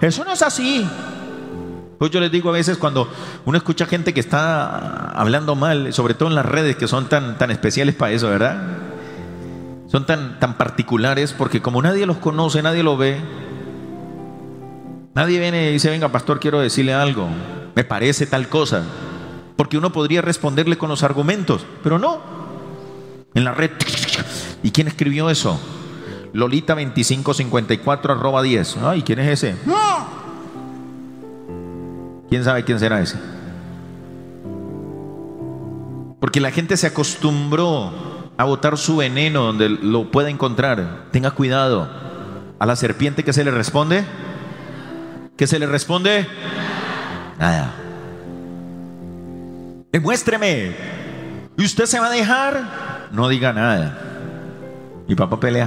Eso no es así. Pues yo les digo a veces cuando uno escucha gente que está hablando mal, sobre todo en las redes que son tan especiales para eso, ¿verdad? Son tan particulares porque como nadie los conoce, nadie los ve, nadie viene y dice, venga pastor, quiero decirle algo, me parece tal cosa, porque uno podría responderle con los argumentos, pero no. En la red, ¿y quién escribió eso? Lolita2554@10. Ay, ¿quién es ese? ¿Quién sabe quién será ese? Porque la gente se acostumbró a botar su veneno donde lo pueda encontrar. Tenga cuidado. A la serpiente, ¿qué se le responde? ¿Qué se le responde? Nada. Demuéstreme. ¿Y usted se va a dejar? No diga nada. Mi papá pelea.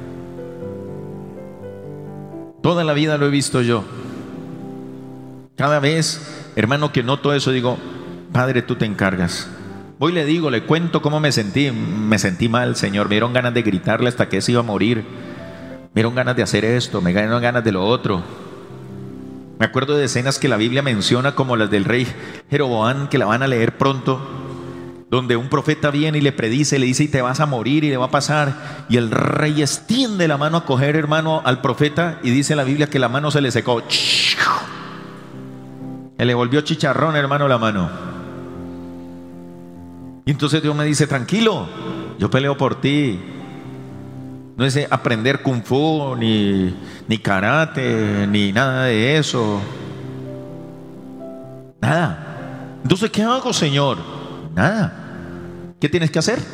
Toda la vida lo he visto yo. Cada vez, hermano, que noto eso, digo, Padre, tú te encargas. Voy y le digo, le cuento cómo me sentí. Me sentí mal, Señor. Me dieron ganas de gritarle hasta que se iba a morir. Me dieron ganas de hacer esto, me dieron ganas de lo otro. Me acuerdo de escenas que la Biblia menciona, como las del rey Jeroboam, que la van a leer pronto, donde un profeta viene y le predice, le dice, y te vas a morir y le va a pasar. Y el rey extiende la mano a coger, hermano, al profeta, y dice la Biblia que la mano se le secó. Se le volvió chicharrón, hermano, la mano. Y entonces Dios me dice, tranquilo, yo peleo por ti. No es aprender kung fu, ni karate, ni nada de eso. Nada. Entonces, ¿qué hago, Señor? Nada. ¿Qué tienes que hacer?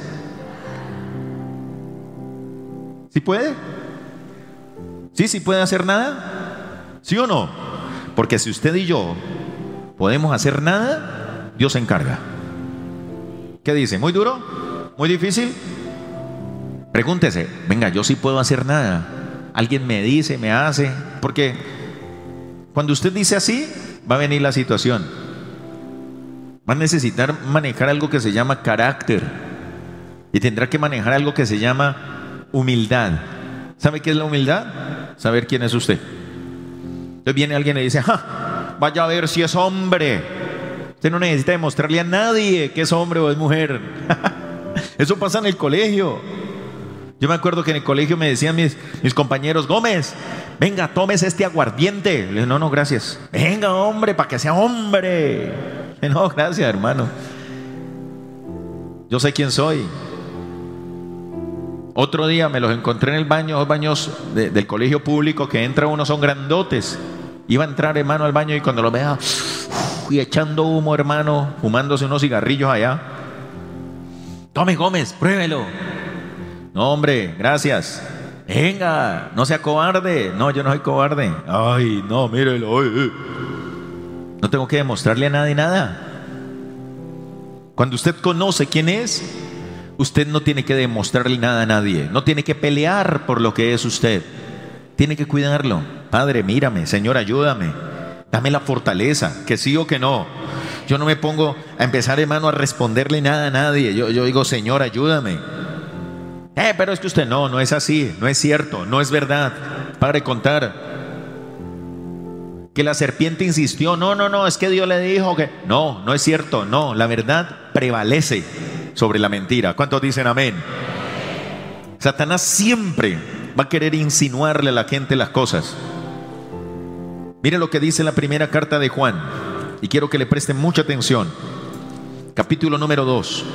¿Sí puede? ¿Sí puede hacer nada? ¿Sí o no? Porque si usted y yo podemos hacer nada, Dios se encarga. ¿Qué dice? ¿Muy duro? ¿Muy difícil? Pregúntese, venga, yo sí puedo hacer nada. Alguien me dice, me hace. Porque cuando usted dice así, va a venir la situación. Va a necesitar manejar algo que se llama carácter. Y tendrá que manejar algo que se llama humildad. ¿Sabe qué es la humildad? Saber quién es usted. Entonces viene alguien y dice, vaya a ver si es hombre. Usted no necesita demostrarle a nadie que es hombre o es mujer. Eso pasa en el colegio. Yo me acuerdo que en el colegio me decían mis compañeros, Gómez, venga, tómese este aguardiente. Le dije, no, gracias. Venga, hombre, para que sea hombre. Le dije, no, gracias, hermano. Yo sé quién soy. Otro día me los encontré en el baño, los baños del colegio público que entra uno, son grandotes. Iba a entrar, hermano, al baño y cuando lo vea, y echando humo, hermano, fumándose unos cigarrillos allá. Tome, Gómez, pruébelo. No, hombre, gracias. Venga, no sea cobarde. No, yo no soy cobarde. Ay, no, mírelo. No tengo que demostrarle a nadie nada. Cuando usted conoce quién es, usted no tiene que demostrarle nada a nadie. No tiene que pelear por lo que es usted. Tiene que cuidarlo. Padre, mírame. Señor, ayúdame. Dame la fortaleza, que sí o que no. Yo no me pongo a empezar, hermano, a responderle nada a nadie. Yo digo, Señor, ayúdame. Pero es que usted no es así, no es cierto, no es verdad. Para de contar que la serpiente insistió, no, es que Dios le dijo que no es cierto, no, la verdad prevalece sobre la mentira. ¿Cuántos dicen amén? Satanás siempre va a querer insinuarle a la gente las cosas. Mire lo que dice la primera carta de Juan, y quiero que le presten mucha atención. Capítulo número 2.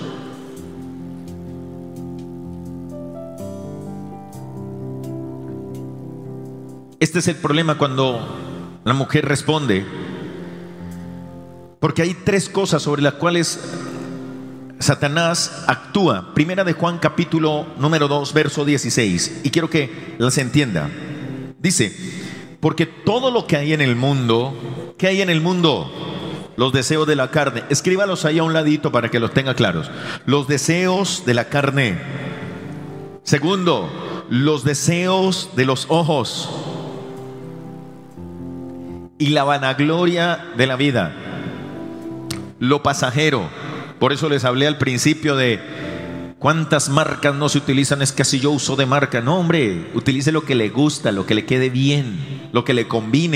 Este es el problema cuando la mujer responde, porque hay tres cosas sobre las cuales Satanás actúa. Primera de Juan, capítulo número 2, verso 16, y quiero que las entienda. Dice, porque todo lo que hay en el mundo, ¿qué hay en el mundo? Los deseos de la carne. Escríbalos ahí a un ladito para que los tenga claros. Los deseos de la carne. Segundo, los deseos de los ojos y la vanagloria de la vida, lo pasajero. Por eso les hablé al principio de cuántas marcas no se utilizan. Es que si yo uso de marca, no, hombre, utilice lo que le gusta, lo que le quede bien, lo que le combine.